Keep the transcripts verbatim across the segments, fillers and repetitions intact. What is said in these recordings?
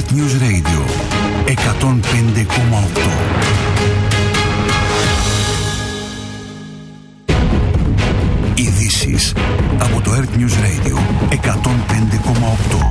Earth News Radio εκατόν πέντε κόμμα οκτώ. Ειδήσεις από το Earth News Radio εκατόν πέντε κόμμα οκτώ.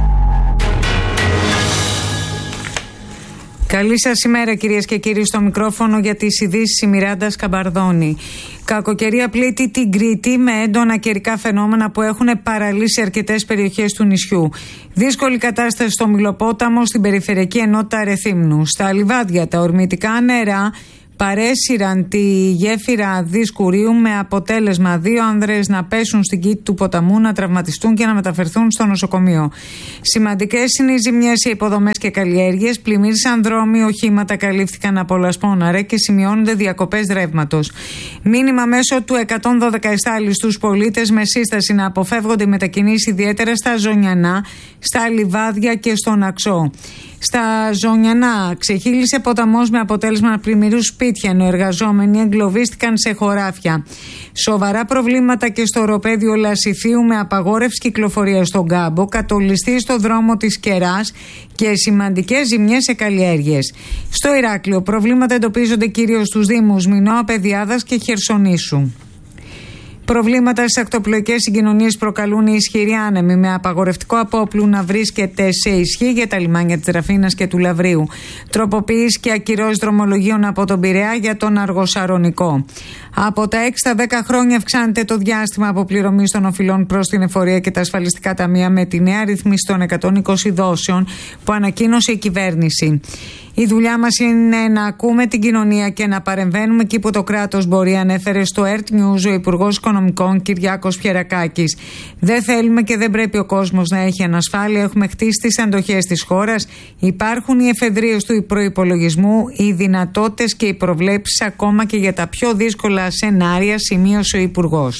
Καλή σας ημέρα κυρίες και κύριοι, στο μικρόφωνο για τις ειδήσεις η Μιράντα Σκαμπαρδόνη. Κακοκαιρία πλήττει την Κρήτη με έντονα καιρικά φαινόμενα που έχουν παραλύσει αρκετές περιοχές του νησιού. Δύσκολη κατάσταση στο Μυλοπόταμο, στην περιφερειακή ενότητα Ρεθύμνου. Στα λιβάδια τα ορμητικά νερά παρέσυραν τη γέφυρα Δυσκουρίου με αποτέλεσμα δύο άνδρες να πέσουν στην κήτη του ποταμού, να τραυματιστούν και να μεταφερθούν στο νοσοκομείο. Σημαντικές είναι οι ζημιές σε υποδομές και καλλιέργειες, πλημμύρισαν δρόμοι, οχήματα καλύφθηκαν από λασπόναρε και σημειώνονται διακοπές ρεύματος. Μήνυμα μέσω του εκατόν δώδεκα εστάλει στους πολίτες με σύσταση να αποφεύγονται οι μετακινήσεις, ιδιαίτερα στα Ζωνιανά, στα λιβάδια και στον Αξό. Στα Ζωνιανά ξεχύλισε ποταμός με αποτέλεσμα να πλημμυρίσουν σπίτια, ενώ εργαζόμενοι εγκλωβίστηκαν σε χωράφια. Σοβαρά προβλήματα και στο οροπέδιο Λασιθίου με απαγόρευση κυκλοφορίας στον κάμπο, κατολιστή στο δρόμο της Κεράς και σημαντικές ζημιές σε καλλιέργειες. Στο Ηράκλειο προβλήματα εντοπίζονται κυρίως στους δήμους Μινώα, Παιδιάδας και Χερσονήσου. Προβλήματα στις ακτοπλοϊκές συγκοινωνίες προκαλούν οι ισχυροί άνεμοι, με απαγορευτικό απόπλου να βρίσκεται σε ισχύ για τα λιμάνια της Ραφίνας και του Λαβρίου. Τροποποιήσεις και ακυρώσεις δρομολογίων από τον Πειραιά για τον Αργοσαρονικό. Από τα έξι στα δέκα χρόνια αυξάνεται το διάστημα αποπληρωμής των οφειλών προς την εφορία και τα ασφαλιστικά ταμεία με τη νέα ρύθμιση των εκατόν είκοσι δόσεων που ανακοίνωσε η κυβέρνηση. Η δουλειά μας είναι να ακούμε την κοινωνία και να παρεμβαίνουμε εκεί που το κράτος μπορεί, ανέφερε στο Earth News ο Υπουργός Οικονομικών Κυριάκος Πιερακάκης. Δεν θέλουμε και δεν πρέπει ο κόσμος να έχει ανασφάλεια. Έχουμε χτίσει τις αντοχές της χώρας. Υπάρχουν οι εφεδρείες του προϋπολογισμού, οι δυνατότητες και οι προβλέψεις ακόμα και για τα πιο δύσκολα σενάρια, σημείωσε ο Υπουργός.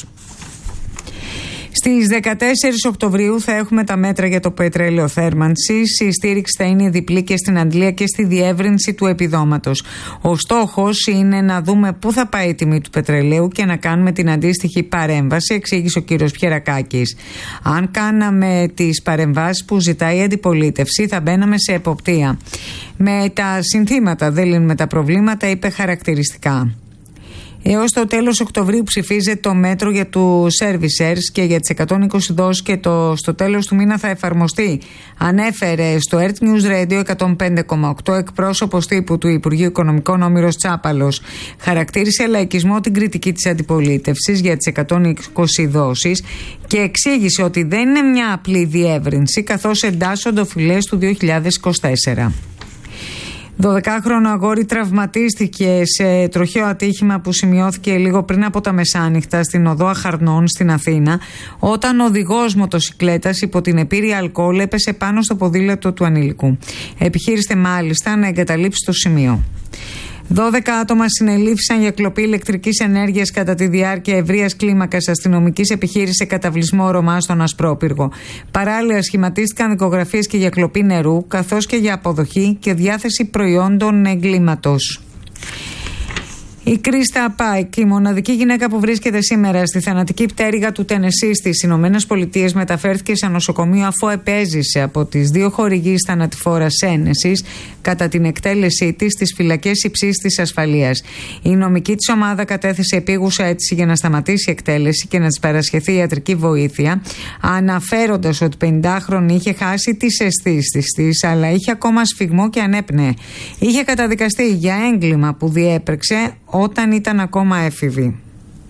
Στις δεκατέσσερις Οκτωβρίου θα έχουμε τα μέτρα για το πετρέλαιο θέρμανσης. Η στήριξη θα είναι διπλή και στην αντλία και στη διεύρυνση του επιδόματος. Ο στόχος είναι να δούμε πού θα πάει η τιμή του πετρελαίου και να κάνουμε την αντίστοιχη παρέμβαση, εξήγησε ο κύριος Πιερακάκης. Αν κάναμε τις παρεμβάσεις που ζητάει η αντιπολίτευση, θα μπαίναμε σε εποπτεία. Με τα συνθήματα δεν λύνουμε τα προβλήματα, είπε χαρακτηριστικά. Έως το τέλος Οκτωβρίου ψηφίζεται το μέτρο για του servicers και για τις εκατόν είκοσι δόσεις και το, στο τέλος του μήνα θα εφαρμοστεί. Ανέφερε στο Earth News Radio εκατόν πέντε κόμμα οκτώ εκπρόσωπος τύπου του Υπουργείου Οικονομικών Όμηρος Τσάπαλος. Χαρακτήρισε λαϊκισμό την κριτική της αντιπολίτευσης για τις εκατόν είκοσι δόσεις και εξήγησε ότι δεν είναι μια απλή διεύρυνση, καθώς εντάσσονται οφειλές του δύο χιλιάδες είκοσι τέσσερα. δωδεκάχρονο αγόρι τραυματίστηκε σε τροχαίο ατύχημα που σημειώθηκε λίγο πριν από τα μεσάνυχτα στην οδό Αχαρνών στην Αθήνα, όταν ο οδηγός μοτοσικλέτας υπό την επίρρεια αλκοόλ έπεσε πάνω στο ποδήλατο του ανήλικου. Επιχείρησε μάλιστα να εγκαταλείψει το σημείο. δώδεκα άτομα συνελήφθησαν για κλοπή ηλεκτρικής ενέργειας κατά τη διάρκεια ευρείας κλίμακας αστυνομικής επιχείρησης σε καταβλισμό Ρωμά στον Ασπρόπυργο. Παράλληλα, σχηματίστηκαν δικογραφίες και για κλοπή νερού, καθώς και για αποδοχή και διάθεση προϊόντων εγκλήματος. Η Κρίστα Πάικ, η μοναδική γυναίκα που βρίσκεται σήμερα στη θανατική πτέρυγα του Τενεσί στις Ηνωμένες Πολιτείες, μεταφέρθηκε σε νοσοκομείο αφού επέζησε από τις δύο χορηγείς θανατηφόρας ένεσης κατά την εκτέλεσή της στις φυλακές υψίστης ασφαλείας. Η νομική της ομάδα κατέθεσε επίγουσα αίτηση για να σταματήσει η εκτέλεση και να της παρασχεθεί ιατρική βοήθεια, αναφέροντας ότι πενηντάχρονη είχε χάσει τις αισθήσεις της, αλλά είχε ακόμα σφιγμό και ανέπνεε. Είχε καταδικαστεί για έγκλημα που διέπρεξε όταν ήταν ακόμα έφηβη.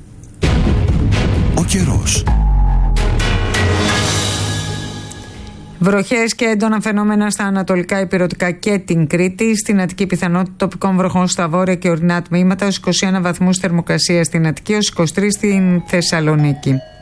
Ο καιρός. Βροχές και έντονα φαινόμενα στα ανατολικά ηπειρωτικά και την Κρήτη. Στην Αττική πιθανότητα τοπικών βροχών στα βόρεια και ορεινά τμήματα, ως είκοσι ένα βαθμούς θερμοκρασία στην Αττική, ως είκοσι τρεις στην Θεσσαλονίκη.